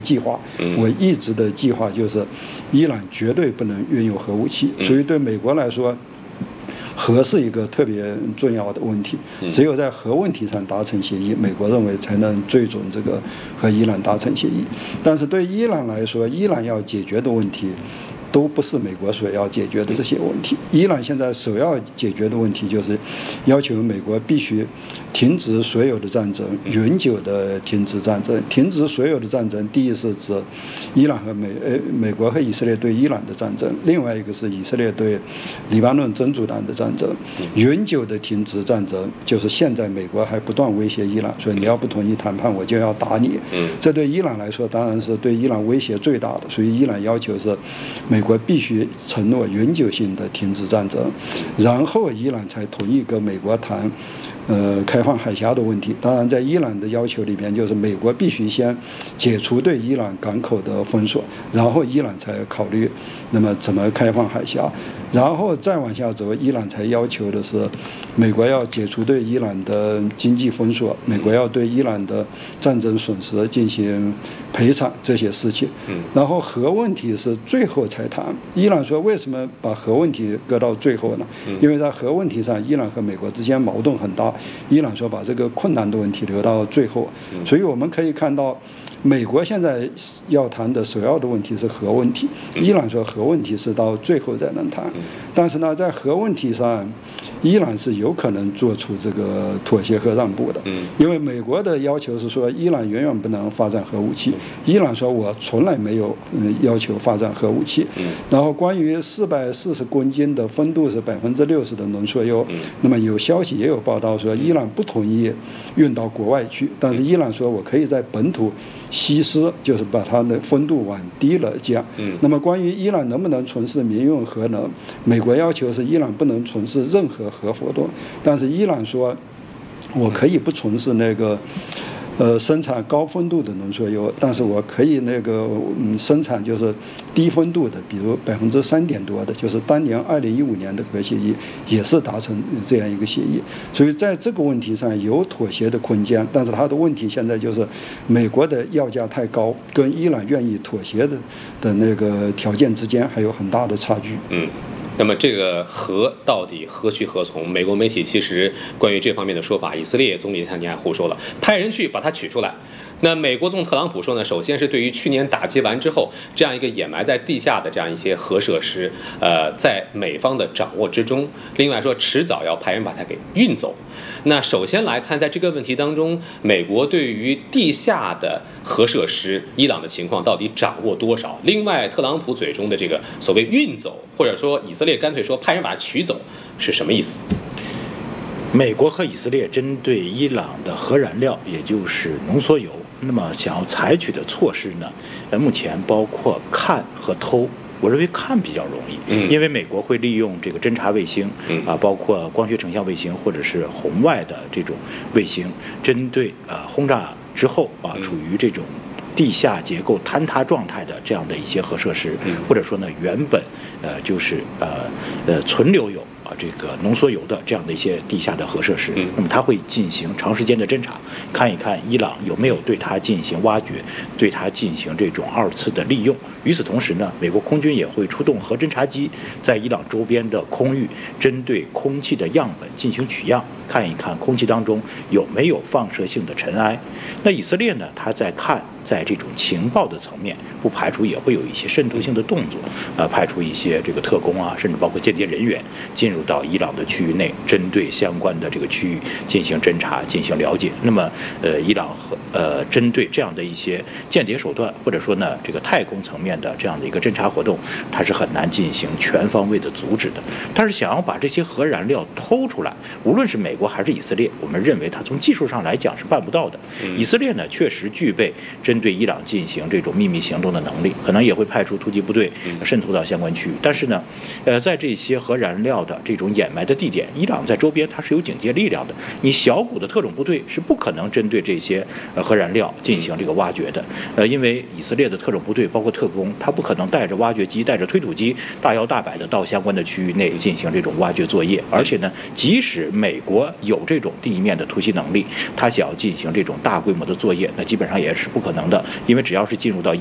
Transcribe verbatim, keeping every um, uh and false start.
计划，我一直的计划就是伊朗绝对不能拥有核武器，所以对美国来说，核是一个特别重要的问题，只有在核问题上达成协议，美国认为才能最终这个和伊朗达成协议。但是对伊朗来说，伊朗要解决的问题都不是美国所要解决的这些问题。伊朗现在首要解决的问题就是要求美国必须停止所有的战争，永久的停止战争。停止所有的战争，第一是指伊朗和美呃美国和以色列对伊朗的战争，另外一个是以色列对黎巴嫩真主党的战争。永久的停止战争就是现在美国还不断威胁伊朗，说你要不同意谈判，我就要打你。这对伊朗来说当然是对伊朗威胁最大的，所以伊朗要求是美国必须承诺永久性的停止战争，然后伊朗才同意跟美国谈呃，开放海峡的问题。当然在伊朗的要求里边，就是美国必须先解除对伊朗港口的封锁，然后伊朗才考虑那么怎么开放海峡，然后再往下走，伊朗才要求的是美国要解除对伊朗的经济封锁，美国要对伊朗的战争损失进行赔偿这些事情。然后核问题是最后才谈。伊朗说为什么把核问题搁到最后呢？因为在核问题上，伊朗和美国之间矛盾很大，伊朗说把这个困难的问题留到最后。所以我们可以看到，美国现在要谈的首要的问题是核问题，伊朗说核问题是到最后才能谈。但是呢，在核问题上，伊朗是有可能做出这个妥协和让步的，因为美国的要求是说伊朗远远不能发展核武器，伊朗说我从来没有嗯要求发展核武器。然后关于四百四十公斤的风度是百分之六十的浓缩铀，那么有消息也有报道说伊朗不同意运到国外去，但是伊朗说我可以在本土稀释，就是把它的风度往低了降。那么关于伊朗能不能从事民用核能，美国要求是伊朗不能从事任何核活动，但是伊朗说我可以不从事那个呃生产高风度的浓缩铀，但是我可以那个嗯生产就是低风度的，比如百分之三点多的，就是当年二零一五年的核协议也是达成这样一个协议。所以在这个问题上有妥协的空间，但是它的问题现在就是美国的要价太高，跟伊朗愿意妥协的的那个条件之间还有很大的差距。 嗯。那么这个核到底何去何从？美国媒体其实关于这方面的说法，以色列总理内塔尼亚胡说了，派人去把它取出来。那美国总统特朗普说呢，首先是对于去年打击完之后这样一个掩埋在地下的这样一些核设施，呃，在美方的掌握之中。另外说，迟早要派人把它给运走。那首先来看，在这个问题当中，美国对于地下的核设施，伊朗的情况到底掌握多少？另外，特朗普嘴中的这个所谓运走，或者说以色列干脆说派人把它取走，是什么意思？ 美国和以色列针对伊朗的核燃料，也就是浓缩铀，那么想要采取的措施呢，呃，目前包括看和偷。我认为看比较容易，因为美国会利用这个侦察卫星啊，包括光学成像卫星或者是红外的这种卫星，针对呃轰炸之后啊，处于这种地下结构坍塌状态的这样的一些核设施，或者说呢原本呃就是呃呃存留有啊这个浓缩铀的这样的一些地下的核设施，那么它会进行长时间的侦察，看一看伊朗有没有对它进行挖掘，对它进行这种二次的利用。与此同时呢，美国空军也会出动核侦察机，在伊朗周边的空域针对空气的样本进行取样，看一看空气当中有没有放射性的尘埃。那以色列呢，它在看，在这种情报的层面，不排除也会有一些渗透性的动作，呃，派出一些这个特工啊，甚至包括间谍人员进入到伊朗的区域内，针对相关的这个区域进行侦查、进行了解。那么，呃，伊朗和呃针对这样的一些间谍手段，或者说呢，这个太空层面的这样的一个侦察活动，它是很难进行全方位的阻止的。但是想要把这些核燃料偷出来，无论是美国还是以色列，我们认为它从技术上来讲是办不到的。以色列呢，确实具备针对伊朗进行这种秘密行动的能力，可能也会派出突击部队渗透到相关区域。但是呢，呃，在这些核燃料的这种掩埋的地点，伊朗在周边它是有警戒力量的。你小股的特种部队是不可能针对这些呃核燃料进行这个挖掘的，呃，因为以色列的特种部队包括特工，他不可能带着挖掘机、带着推土机大摇大摆的到相关的区域内进行这种挖掘作业。而且呢，即使美国的有这种地面的突袭能力，他想要进行这种大规模的作业，那基本上也是不可能的，因为只要是进入到